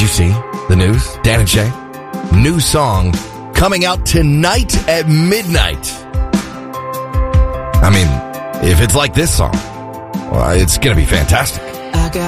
see the news? Dan and Shay? New song coming out tonight at midnight. I mean, if it's like this song, well, it's going to be fantastic.